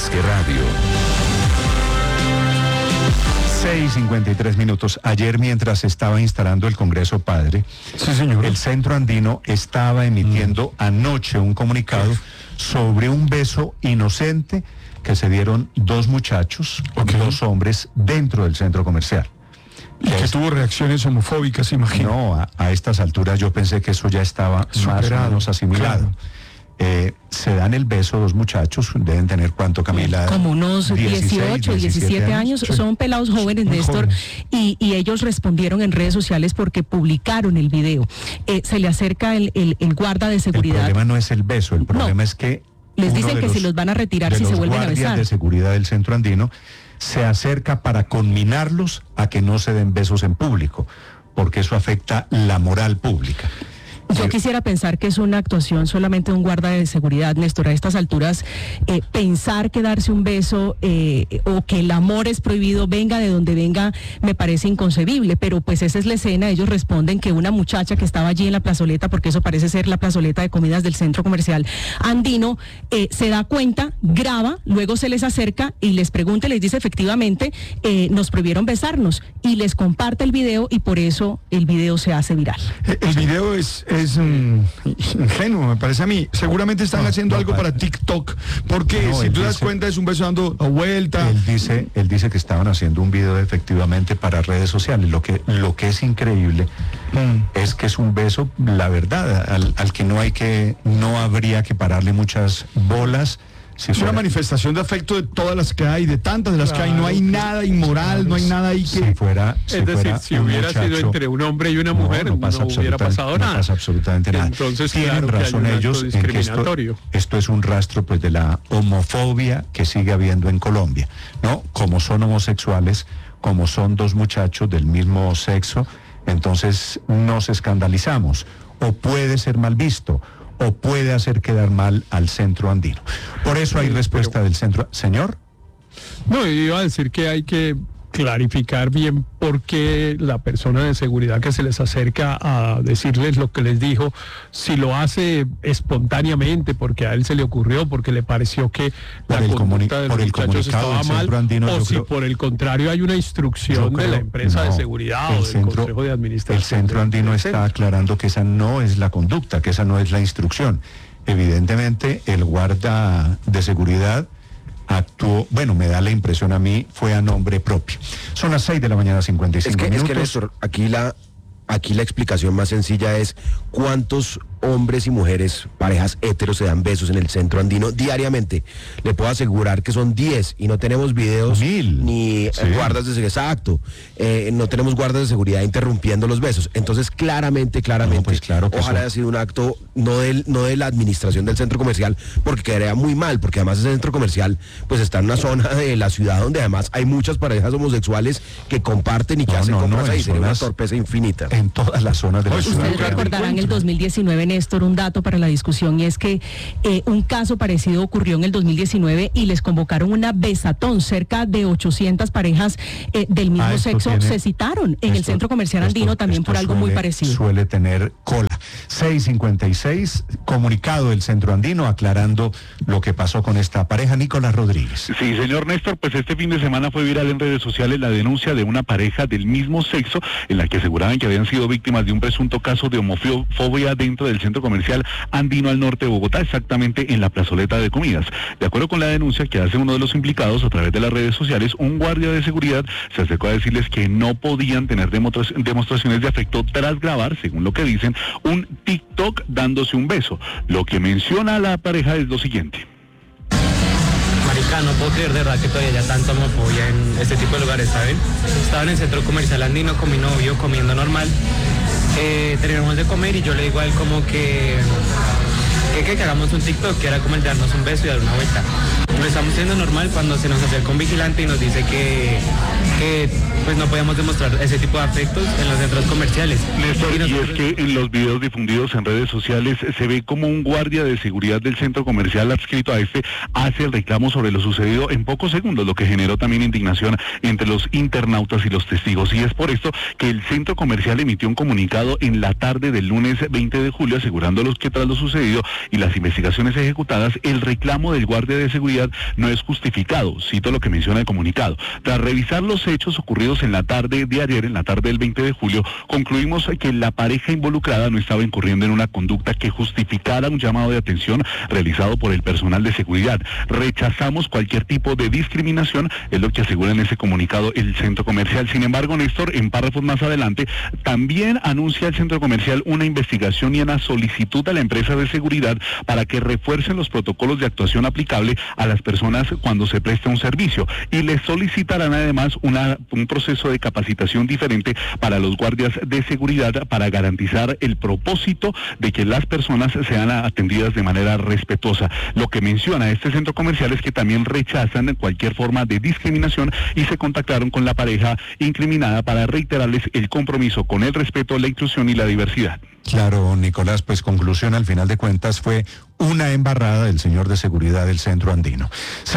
Disque Radio. 6:53. Ayer, mientras se estaba instalando el Congreso Padre, sí, señor, el Centro Andino estaba emitiendo anoche un comunicado sobre un beso inocente que se dieron dos muchachos, dos hombres, dentro del centro comercial. Y que tuvo reacciones homofóbicas, imagino. No, a estas alturas yo pensé que eso ya estaba superado, más o menos asimilado. Claro. Se dan el beso dos muchachos, deben tener ¿cuánto, Camila? Como unos 18, 17 años, sí. Son pelados jóvenes, muy Néstor, jóvenes. Y ellos respondieron en redes sociales porque publicaron el video. Se le acerca el guarda de seguridad. El problema no es el beso, el problema es que les dicen que se los van a retirar si se vuelven a besar. Los guardias de seguridad del Centro Andino se acerca para conminarlos a que no se den besos en público, porque eso afecta la moral pública. Yo quisiera pensar que es una actuación solamente de un guarda de seguridad, Néstor. A estas alturas, pensar que darse un beso o que el amor es prohibido, venga de donde venga, me parece inconcebible. Pero pues esa es la escena. Ellos responden que una muchacha que estaba allí en la plazoleta, porque eso parece ser la plazoleta de comidas del centro comercial Andino, se da cuenta, graba, luego se les acerca y les pregunta, les dice efectivamente, nos prohibieron besarnos, y les comparte el video, y por eso el video se hace viral. El video es ingenuo, me parece a mí. Seguramente están haciendo algo para TikTok, porque si tú das cuenta es un beso dando vuelta. Él dice que estaban haciendo un video efectivamente para redes sociales. Lo que es increíble es que es un beso, la verdad, al que no habría que pararle muchas bolas. Si es una manifestación de afecto de todas las que hay, de tantas de las que hay, no hay nada inmoral, no hay nada ahí que... Si hubiera sido entre un hombre y una mujer, no hubiera pasado nada. No pasa absolutamente nada. Entonces, tienen razón ellos en que esto es un rastro pues de la homofobia que sigue habiendo en Colombia, ¿no? Como son homosexuales, como son dos muchachos del mismo sexo, entonces nos escandalizamos, o puede ser mal visto, o puede hacer quedar mal al Centro Andino. Por eso hay respuesta del centro. ¿Señor? No, iba a decir que hay que clarificar bien por qué la persona de seguridad que se les acerca a decirles lo que les dijo, si lo hace espontáneamente porque a él se le ocurrió, porque le pareció que la conducta de los muchachos estaba mal, o si por el contrario hay una instrucción de la empresa de seguridad o del Consejo de Administración. El Centro Andino está aclarando que esa no es la conducta, que esa no es la instrucción. Evidentemente el guarda de seguridad actuó, bueno, me da la impresión a mí, fue a nombre propio. Son las 6:55 minutos. Es que Néstor, aquí la explicación más sencilla es cuántos hombres y mujeres, parejas heteros, se dan besos en el Centro Andino diariamente. Le puedo asegurar que son 10 y no tenemos videos ni guardas de seguridad. Exacto. No tenemos guardas de seguridad interrumpiendo los besos. Entonces, claramente, ojalá haya sido un acto no de la administración del centro comercial, porque quedaría muy mal, porque además ese centro comercial pues está en una zona de la ciudad donde además hay muchas parejas homosexuales que comparten y que hacen compras ahí. Sería una torpeza infinita. En todas las zonas de la ciudad. Ustedes recordarán el 2019, Néstor, un dato para la discusión, y es que un caso parecido ocurrió en el 2019 y les convocaron una besatón. Cerca de 800 parejas del mismo sexo se citaron en el Centro Comercial Andino también por algo muy parecido. Suele tener cola. 6:56, comunicado del Centro Andino aclarando lo que pasó con esta pareja. Nicolás Rodríguez. Sí, señor Néstor, pues este fin de semana fue viral en redes sociales la denuncia de una pareja del mismo sexo en la que aseguraban que habían sido víctimas de un presunto caso de homofobia dentro del Centro Comercial Andino al norte de Bogotá, exactamente en la plazoleta de comidas. De acuerdo con la denuncia que hace uno de los implicados a través de las redes sociales, un guardia de seguridad se acercó a decirles que no podían tener demostraciones de afecto tras grabar, según lo que dicen, un TikTok dándose un beso. Lo que menciona la pareja es lo siguiente. Marica, no puedo creer de verdad que todavía haya tanta homofobia en este tipo de lugares, ¿saben? Estaba en el Centro Comercial Andino con mi novio comiendo normal. Terminamos de comer y yo le digo a él como que hagamos un TikTok, que era como el de darnos un beso y dar una vuelta. Lo estamos haciendo normal cuando se nos acerca un vigilante y nos dice que pues no podíamos demostrar ese tipo de afectos en los centros comerciales. Néstor, y es que en los videos difundidos en redes sociales se ve como un guardia de seguridad del centro comercial adscrito a este hace el reclamo sobre lo sucedido en pocos segundos, lo que generó también indignación entre los internautas y los testigos. Y es por esto que el centro comercial emitió un comunicado en la tarde del lunes 20 de julio asegurándolos que tras lo sucedido y las investigaciones ejecutadas, el reclamo del guardia de seguridad no es justificado. Cito lo que menciona el comunicado. Tras revisar los hechos ocurridos en la tarde de ayer, en la tarde del 20 de julio, concluimos que la pareja involucrada no estaba incurriendo en una conducta que justificara un llamado de atención realizado por el personal de seguridad. Rechazamos cualquier tipo de discriminación, es lo que asegura en ese comunicado el centro comercial. Sin embargo, Néstor, en párrafos más adelante, también anuncia el centro comercial una investigación y una solicitud a la empresa de seguridad para que refuercen los protocolos de actuación aplicable a las personas cuando se presta un servicio, y les solicitarán además un proceso de capacitación diferente para los guardias de seguridad para garantizar el propósito de que las personas sean atendidas de manera respetuosa. Lo que menciona este centro comercial es que también rechazan cualquier forma de discriminación y se contactaron con la pareja incriminada para reiterarles el compromiso con el respeto, la inclusión y la diversidad. Claro, Nicolás, pues conclusión al final de cuentas fue una embarrada del señor de seguridad del centro andino.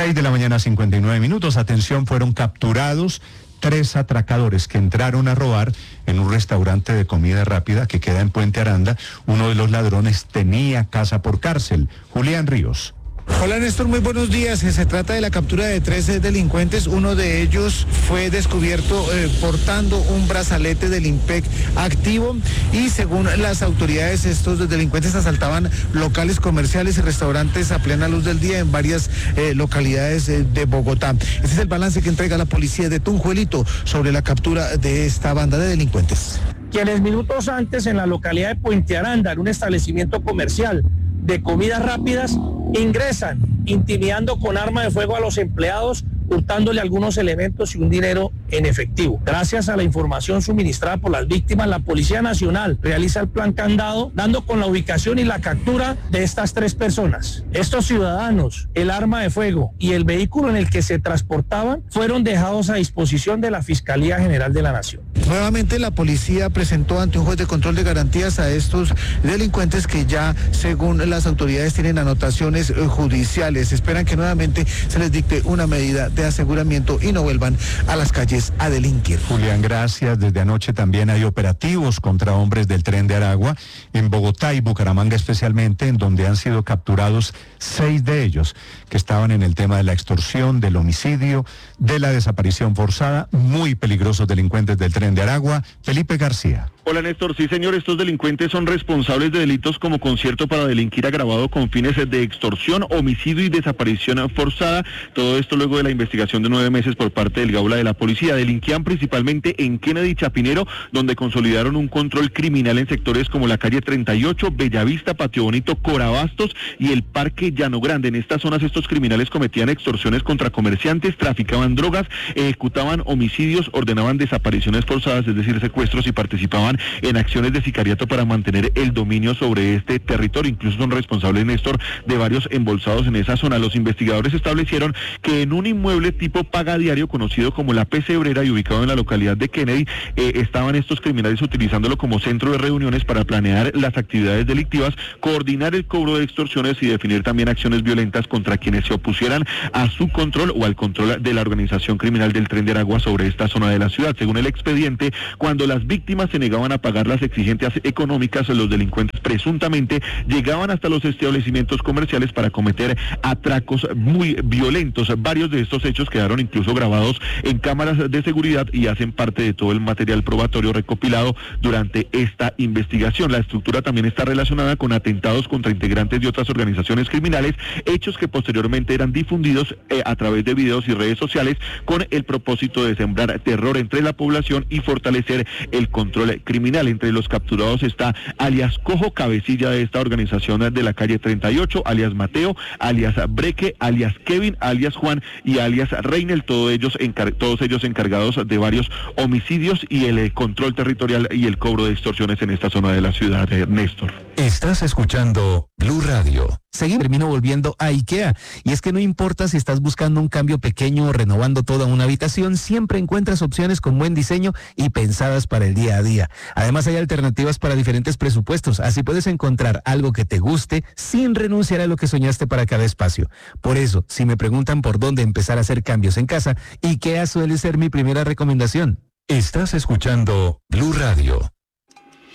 6:59 a.m. Atención, fueron capturados 3 atracadores que entraron a robar en un restaurante de comida rápida que queda en Puente Aranda. Uno de los ladrones tenía casa por cárcel. Julián Ríos. Hola Néstor, muy buenos días. Se trata de la captura de 3 delincuentes. Uno de ellos fue descubierto portando un brazalete del IMPEC activo y según las autoridades estos delincuentes asaltaban locales comerciales y restaurantes a plena luz del día en varias localidades de Bogotá. Este es el balance que entrega la policía de Tunjuelito sobre la captura de esta banda de delincuentes. Quienes minutos antes en la localidad de Puente Aranda, en un establecimiento comercial de comidas rápidas, ingresan intimidando con arma de fuego a los empleados, hurtándole algunos elementos y un dinero en efectivo. Gracias a la información suministrada por las víctimas, la Policía Nacional realiza el plan candado, dando con la ubicación y la captura de estas 3 personas. Estos ciudadanos, el arma de fuego y el vehículo en el que se transportaban fueron dejados a disposición de la Fiscalía General de la Nación. Nuevamente la policía presentó ante un juez de control de garantías a estos delincuentes que ya, según las autoridades, tienen anotaciones judiciales. Esperan que nuevamente se les dicte una medida de aseguramiento y no vuelvan a las calles a delinquir. Julián, gracias. Desde anoche también hay operativos contra hombres del Tren de Aragua en Bogotá y Bucaramanga especialmente, en donde han sido capturados 6 de ellos que estaban en el tema de la extorsión, del homicidio, de la desaparición forzada. Muy peligrosos delincuentes del Tren de Aragua. Felipe García. Hola Néstor, sí señor, estos delincuentes son responsables de delitos como concierto para delinquir agravado con fines de extorsión, homicidio y desaparición forzada. Todo esto luego de la investigación de 9 meses por parte del Gaula de la policía. Delinquían principalmente en Kennedy y Chapinero, donde consolidaron un control criminal en sectores como la calle 38, Bellavista, Patio Bonito, Corabastos y el Parque Llano Grande. En estas zonas estos criminales cometían extorsiones contra comerciantes, traficaban drogas, ejecutaban homicidios, ordenaban desapariciones forzadas, es decir, secuestros, y participaban en acciones de sicariato para mantener el dominio sobre este territorio. Incluso son responsables, Néstor, de varios embolsados en esa zona. Los investigadores establecieron que en un inmueble tipo paga diario conocido como La Pesebrera y ubicado en la localidad de Kennedy, estaban estos criminales utilizándolo como centro de reuniones para planear las actividades delictivas, coordinar el cobro de extorsiones y definir también acciones violentas contra quienes se opusieran a su control o al control de la organización criminal del Tren de Aragua sobre esta zona de la ciudad. Según el expediente, cuando las víctimas se negaban a pagar las exigencias económicas, los delincuentes presuntamente llegaban hasta los establecimientos comerciales para cometer atracos muy violentos. Varios de estos hechos quedaron incluso grabados en cámaras de seguridad y hacen parte de todo el material probatorio recopilado durante esta investigación. La estructura también está relacionada con atentados contra integrantes de otras organizaciones criminales, hechos que posteriormente eran difundidos a través de videos y redes sociales con el propósito de sembrar terror entre la población y fortalecer el control criminal. Entre los capturados está alias Cojo, cabecilla de esta organización de la calle 38, alias Mateo, alias Breque, alias Kevin, alias Juan y alias Reinel, todos ellos encargados de varios homicidios y el control territorial y el cobro de extorsiones en esta zona de la ciudad, Néstor. Estás escuchando Blue Radio. Termino volviendo a IKEA. Y es que no importa si estás buscando un cambio pequeño o renovando toda una habitación, siempre encuentras opciones con buen diseño y pensadas para el día a día. Además hay alternativas para diferentes presupuestos, así puedes encontrar algo que te guste sin renunciar a lo que soñaste para cada espacio. Por eso, si me preguntan por dónde empezar a hacer cambios en casa, IKEA suele ser mi primera recomendación. Estás escuchando Blue Radio.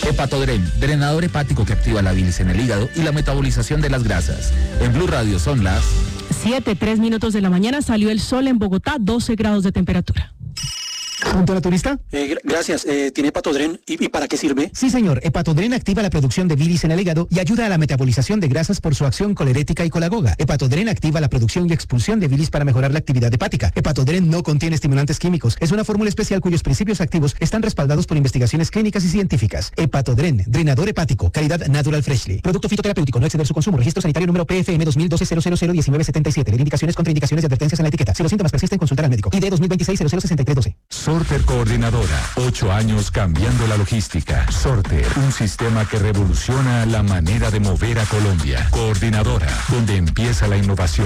Hepatodren, drenador hepático que activa la bilis en el hígado y la metabolización de las grasas. En Blue Radio son las 7:03 de la mañana. Salió el sol en Bogotá, 12 grados de temperatura. ¿Punto naturista? Gracias. ¿Tiene Hepatodren? ¿Y para qué sirve? Sí, señor. Hepatodren activa la producción de bilis en el hígado y ayuda a la metabolización de grasas por su acción colerética y colagoga. Hepatodren activa la producción y expulsión de bilis para mejorar la actividad hepática. Hepatodren no contiene estimulantes químicos. Es una fórmula especial cuyos principios activos están respaldados por investigaciones clínicas y científicas. Hepatodren, drenador hepático, calidad Natural Freshly. Producto fitoterapéutico, no exceder su consumo. Registro sanitario número PFM 2012-001977. Leer indicaciones, contraindicaciones y advertencias en la etiqueta. Si los síntomas persisten, consultar al médico. ID 2026-006312. Sorter Coordinadora, 8 años cambiando la logística. Sorter, un sistema que revoluciona la manera de mover a Colombia. Coordinadora, donde empieza la innovación.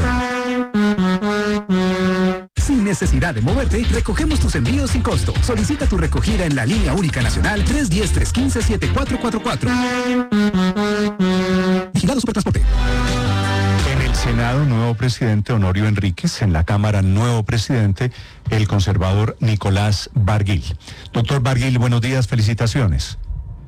Sin necesidad de moverte, recogemos tus envíos sin costo. Solicita tu recogida en la línea única nacional 310-315-7444. Vigilado Supertransporte. En el Senado, nuevo presidente Honorio Enríquez. En la Cámara, nuevo presidente, el conservador Nicolás Barguil. Doctor Barguil, buenos días, felicitaciones.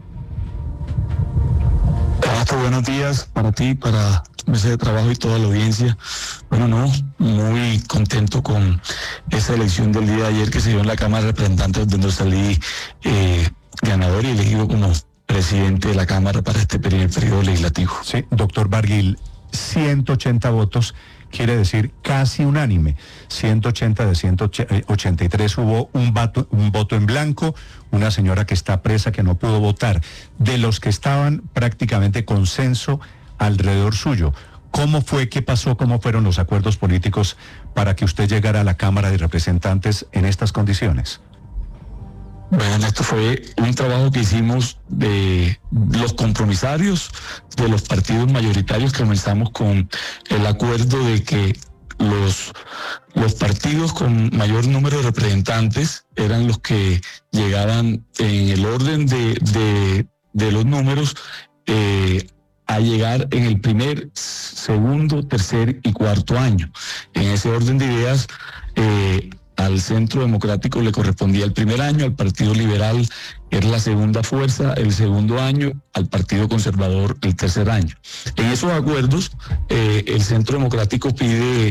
Buenos días para ti, para tu mesa de trabajo y toda la audiencia. Muy contento con esa elección del día de ayer que se dio en la Cámara de Representantes, donde salí ganador y elegido como presidente de la Cámara para este periodo legislativo. Sí, doctor Barguil, 180 votos, quiere decir casi unánime. 180 de 183 hubo un voto en blanco, una señora que está presa que no pudo votar. De los que estaban, prácticamente consenso alrededor suyo. ¿Cómo fue, qué pasó, cómo fueron los acuerdos políticos para que usted llegara a la Cámara de Representantes en estas condiciones? Bueno, esto fue un trabajo que hicimos de los compromisarios, de los partidos mayoritarios. Comenzamos con el acuerdo de que los partidos con mayor número de representantes eran los que llegaban en el orden de los números a llegar en el primer, segundo, tercer y cuarto año. En ese orden de ideas, al Centro Democrático le correspondía el primer año, al Partido Liberal era la segunda fuerza el segundo año, al Partido Conservador el tercer año. En esos acuerdos, el Centro Democrático pide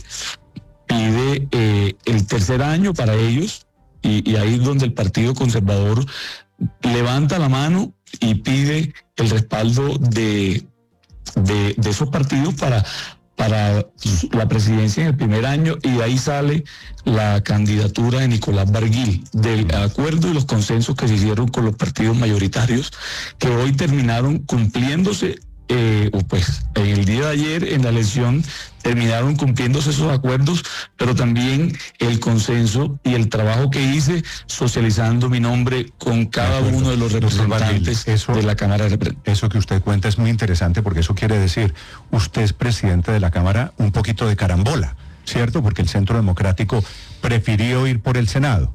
el tercer año para ellos, y ahí es donde el Partido Conservador levanta la mano y pide el respaldo de esos partidos para la presidencia en el primer año, y de ahí sale la candidatura de Nicolás Barguil, del acuerdo y los consensos que se hicieron con los partidos mayoritarios, que hoy terminaron cumpliéndose, en el día de ayer en la elección terminaron cumpliéndose esos acuerdos, pero también el consenso y el trabajo que hice socializando mi nombre con cada uno de los representantes de la Cámara de Representantes. Eso que usted cuenta es muy interesante, porque eso quiere decir, usted es presidente de la Cámara un poquito de carambola, ¿cierto? Porque el Centro Democrático prefirió ir por el Senado.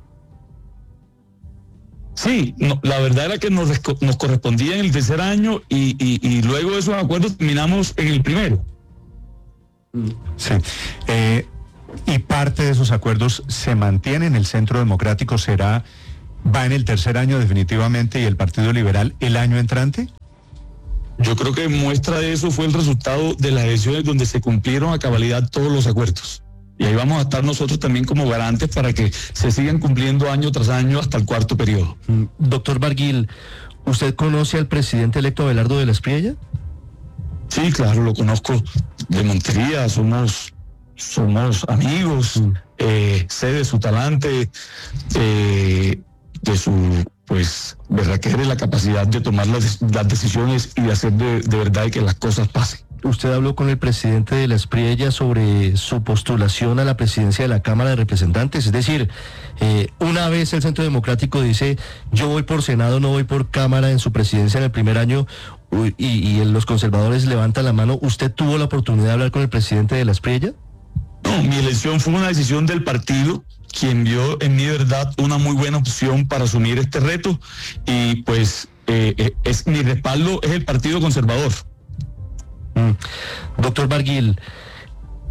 Sí, la verdad era que nos correspondía en el tercer año y luego de esos acuerdos terminamos en el primero. Sí. Y parte de esos acuerdos se mantiene en el Centro Democrático, va en el tercer año definitivamente, y el Partido Liberal el año entrante. Yo creo que muestra de eso fue el resultado de las elecciones donde se cumplieron a cabalidad todos los acuerdos. Y ahí vamos a estar nosotros también como garantes para que se sigan cumpliendo año tras año hasta el cuarto periodo. Doctor Barguil, ¿usted conoce al presidente electo Abelardo de la Espriella? Sí, claro, lo conozco de Montería, somos amigos, sé de su talante, de su berraquera y la capacidad de tomar las decisiones y de hacer de verdad que las cosas pasen. ¿Usted habló con el presidente de la Espriella sobre su postulación a la presidencia de la Cámara de Representantes? Es decir, una vez el Centro Democrático dice, yo voy por Senado, no voy por Cámara en su presidencia en el primer año, y los conservadores levantan la mano, ¿usted tuvo la oportunidad de hablar con el presidente de la Espriella? No, mi elección fue una decisión del partido, quien vio en mi verdad una muy buena opción para asumir este reto, y mi respaldo es el Partido Conservador. Doctor Barguil,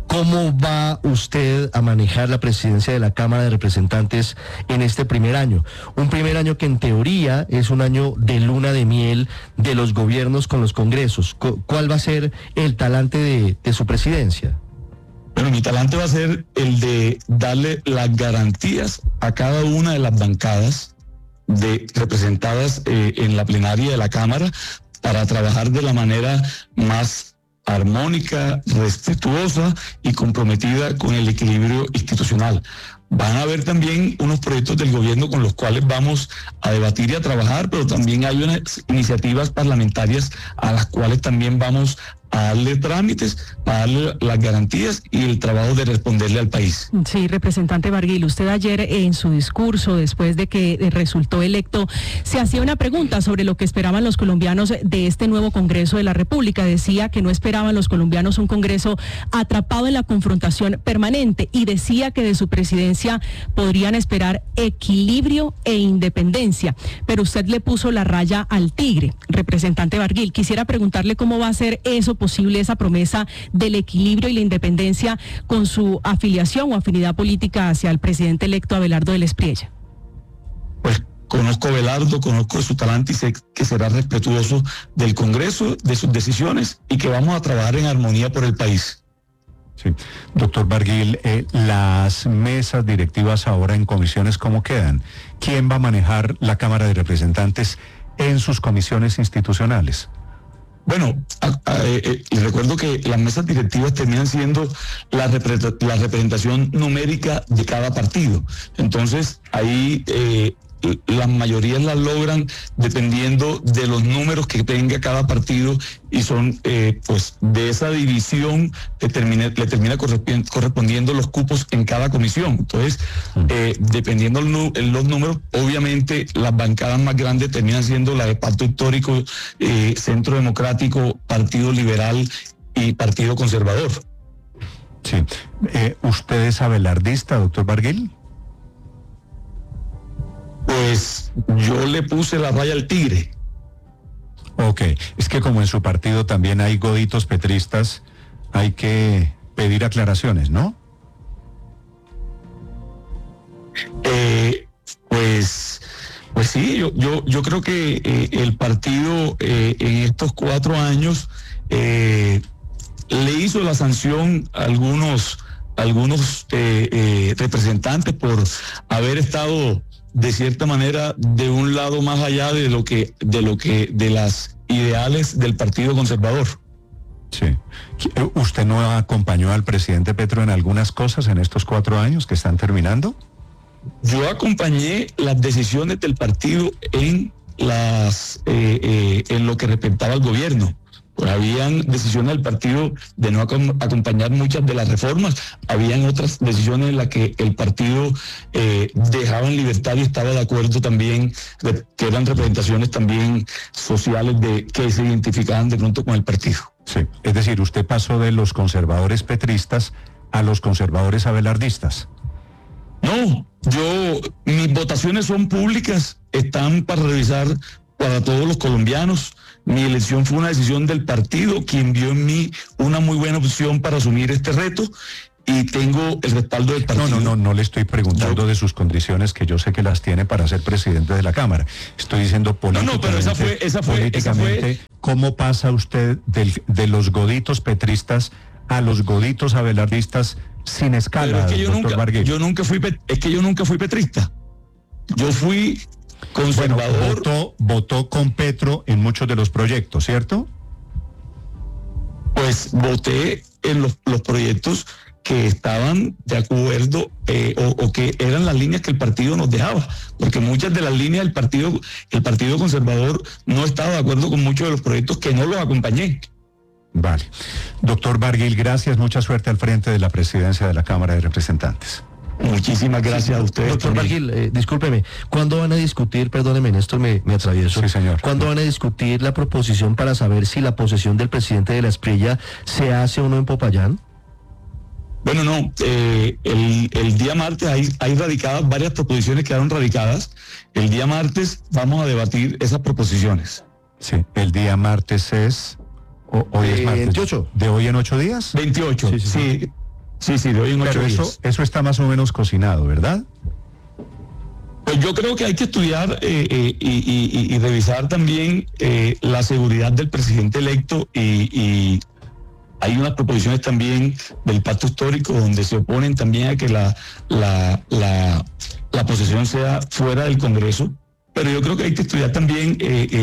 ¿Cómo va usted a manejar la presidencia de la Cámara de Representantes en este primer año? Un primer año que en teoría es un año de luna de miel de los gobiernos con los congresos. ¿Cuál va a ser el talante de su presidencia? Bueno, mi talante va a ser el de darle las garantías a cada una de las bancadas representadas en la plenaria de la Cámara para trabajar de la manera más armónica, respetuosa y comprometida con el equilibrio institucional. Van a haber también unos proyectos del gobierno con los cuales vamos a debatir y a trabajar, pero también hay unas iniciativas parlamentarias a las cuales también vamos a darle trámites, a darle las garantías y el trabajo de responderle al país. Sí, representante Barguil, usted ayer en su discurso, después de que resultó electo, se hacía una pregunta sobre lo que esperaban los colombianos de este nuevo Congreso de la República. Decía que no esperaban los colombianos un Congreso atrapado en la confrontación permanente y decía que de su presidencia podrían esperar equilibrio e independencia. Pero usted le puso la raya al tigre, representante Barguil. Quisiera preguntarle cómo va a ser eso posible, esa promesa del equilibrio y la independencia con su afiliación o afinidad política hacia el presidente electo Abelardo del Espriella. Pues conozco a Abelardo, conozco su talante y sé que será respetuoso del Congreso, de sus decisiones y que vamos a trabajar en armonía por el país. Sí. Doctor Barguil, las mesas directivas ahora en comisiones, ¿cómo quedan? ¿Quién va a manejar la Cámara de Representantes en sus comisiones institucionales? Bueno, y recuerdo que las mesas directivas terminan siendo la representación numérica de cada partido. Entonces, ahí las mayorías las logran dependiendo de los números que tenga cada partido y son, pues, de esa división le termina correspondiendo los cupos en cada comisión. Entonces, dependiendo los números, obviamente las bancadas más grandes terminan siendo la de Pacto Histórico, Centro Democrático, Partido Liberal y Partido Conservador. Sí. ¿Usted es abelardista, doctor Barguil? Pues yo le puse la raya al tigre. Ok, es que como en su partido también hay goditos petristas, hay que pedir aclaraciones, ¿no? Pues sí, yo creo que el partido en estos 4 años le hizo la sanción a algunos representantes por haber estado de cierta manera de un lado más allá de las ideales del Partido Conservador. Sí. ¿Usted no acompañó al presidente Petro en algunas cosas en estos 4 años que están terminando? Yo acompañé las decisiones del partido en lo que respectaba al gobierno. Pues habían decisiones del partido de no acompañar muchas de las reformas, habían otras decisiones en las que el partido dejaba en libertad y estaba de acuerdo también, que eran representaciones también sociales que se identificaban de pronto con el partido. Sí, es decir, usted pasó de los conservadores petristas a los conservadores abelardistas. No, mis votaciones son públicas, están para revisar para todos los colombianos. Mi elección fue una decisión del partido, quien vio en mí una muy buena opción para asumir este reto y tengo el respaldo del partido. No le estoy preguntando de sus condiciones, que yo sé que las tiene para ser presidente de la Cámara. Estoy diciendo políticamente. No, pero esa fue. ¿Cómo pasa usted de los goditos petristas a los goditos abelardistas sin escala, doctor Barguil? Yo nunca fui petrista. Yo fui conservador. Bueno, votó con Petro en muchos de los proyectos, ¿cierto? Pues voté en los proyectos que estaban de acuerdo o que eran las líneas que el partido nos dejaba, porque muchas de las líneas del partido, el Partido Conservador no estaba de acuerdo con muchos de los proyectos que no los acompañé. Vale. Doctor Barguil, gracias, mucha suerte al frente de la presidencia de la Cámara de Representantes. Muchísimas gracias a ustedes. Doctor Barguil, discúlpeme, ¿cuándo van a discutir, perdóneme, Néstor, me atravieso? Sí, señor. ¿Cuándo van a discutir la proposición para saber si la posesión del presidente de la Espriella se hace o no en Popayán? Bueno, no, el día martes hay radicadas, varias proposiciones quedaron radicadas. El día martes vamos a debatir esas proposiciones. Sí, el día martes es... Hoy es martes. 28. ¿De hoy en 8 días? 28, sí. Sí, de hoy en 8 días. Pero eso está más o menos cocinado, ¿verdad? Pues yo creo que hay que estudiar y revisar también la seguridad del presidente electo y hay unas proposiciones también del pacto histórico donde se oponen también a que la posesión sea fuera del Congreso, pero yo creo que hay que estudiar también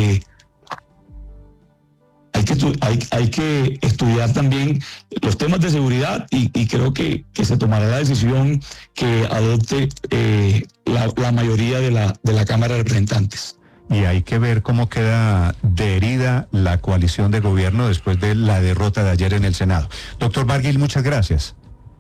hay que estudiar también los temas de seguridad y creo que se tomará la decisión que adopte la mayoría de la Cámara de Representantes. Y hay que ver cómo queda de herida la coalición de gobierno después de la derrota de ayer en el Senado. Doctor Barguil, muchas gracias.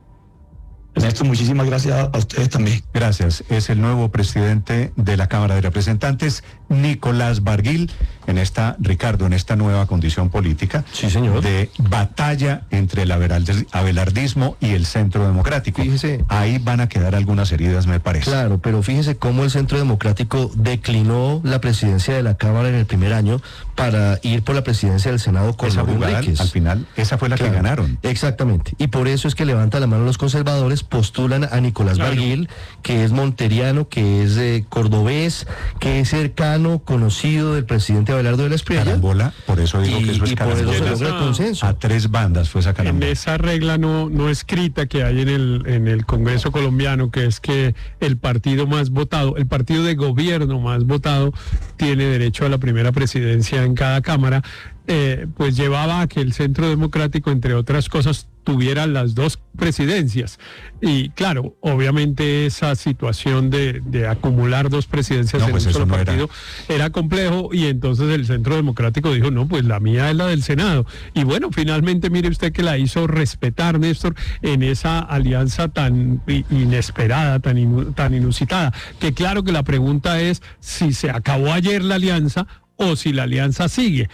Ernesto, muchísimas gracias a ustedes también. Gracias. Es el nuevo presidente de la Cámara de Representantes, Nicolás Barguil, en esta nueva condición política. Sí, señor. De batalla entre el abelardismo y el Centro Democrático. Fíjese. Ahí van a quedar algunas heridas, me parece. Claro, pero fíjese cómo el Centro Democrático declinó la presidencia de la Cámara en el primer año para ir por la presidencia del Senado con esa jugada, al final, esa fue la que ganaron. Exactamente. Y por eso es que levanta la mano los conservadores, postulan a Nicolás Barguil, que es monteriano, que es cordobés, que es cercano, conocido del presidente Abelardo de la Espriella. Carambola, por eso digo que eso es carambola. Por eso se logra el consenso. A 3 bandas fue esa carambola. En esa regla no escrita que hay en el Congreso colombiano, que es que el partido más votado, el partido de gobierno más votado, tiene derecho a la primera presidencia en cada cámara, pues llevaba a que el Centro Democrático, entre otras cosas, tuviera las 2 presidencias. Y claro, obviamente esa situación de acumular 2 presidencias en un solo partido era complejo, y entonces el Centro Democrático dijo, no, pues la mía es la del Senado. Y bueno, finalmente mire usted que la hizo respetar, Néstor, en esa alianza tan inesperada, tan inusitada, que claro que la pregunta es si se acabó ayer la alianza o si la alianza sigue,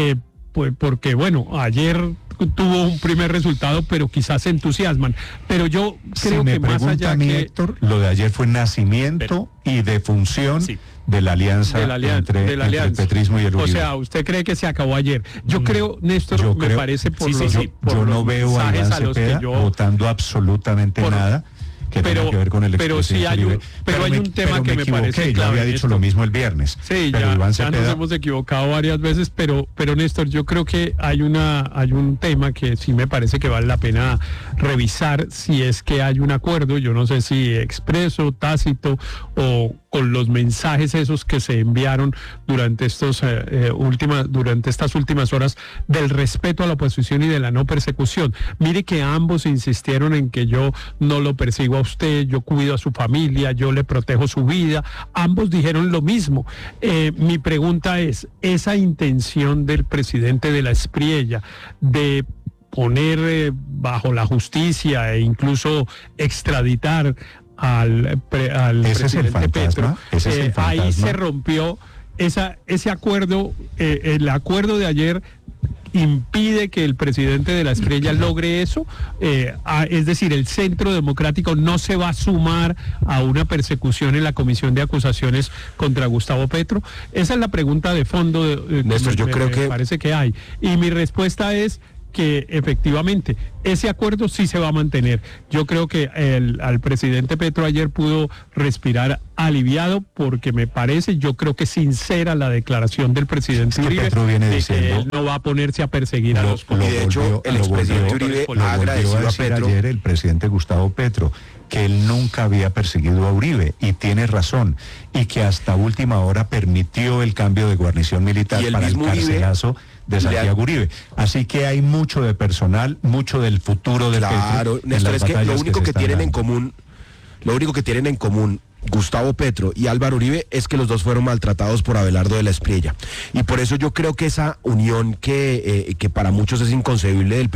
pues porque bueno, ayer tuvo un primer resultado, pero quizás se entusiasman. Pero yo creo que más allá que... Héctor, lo de ayer fue nacimiento y defunción de la alianza entre el petrismo y el Uribe. O sea, ¿usted cree que se acabó ayer? Yo creo, Néstor, me parece por los yo no veo a Iván Cepeda votando absolutamente nada que tenga que ver con el expresidente Uribe. Pero hay un tema que me parece clave. Yo había dicho lo mismo el viernes. Sí, pero ya nos hemos equivocado varias veces, pero Néstor, yo creo que hay un tema que sí me parece que vale la pena revisar, si es que hay un acuerdo, yo no sé si expreso, tácito o con los mensajes esos que se enviaron durante estas últimas horas del respeto a la oposición y de la no persecución. Mire que ambos insistieron en que yo no lo persigo a usted, yo cuido a su familia, yo le protejo su vida. Ambos dijeron lo mismo. Mi pregunta es, esa intención del presidente de la Espriella de poner bajo la justicia e incluso extraditar al presidente Petro, ahí se rompió ese acuerdo. El acuerdo de ayer impide que el presidente de la Espriella logre eso, es decir, el Centro Democrático no se va a sumar a una persecución en la comisión de acusaciones contra Gustavo Petro. Esa es la pregunta de fondo Néstor, yo creo que parece que hay, y mi respuesta es que efectivamente ese acuerdo sí se va a mantener. Yo creo que al presidente Petro ayer pudo respirar aliviado, porque me parece, yo creo que sincera la declaración del presidente Uribe, Petro viene de diciendo, que él no va a ponerse a perseguir a los políticos. Y de hecho, el expresidente Uribe ha agradecido a Petro. Ayer el presidente Gustavo Petro que él nunca había perseguido a Uribe, y tiene razón, y que hasta última hora permitió el cambio de guarnición militar para el carcelazo de Santiago Uribe. Así que hay mucho de personal, mucho del futuro de Petro. Néstor, es que lo único que tienen en común, Gustavo Petro y Álvaro Uribe, es que los dos fueron maltratados por Abelardo de la Espriella. Y por eso yo creo que esa unión que para muchos es inconcebible del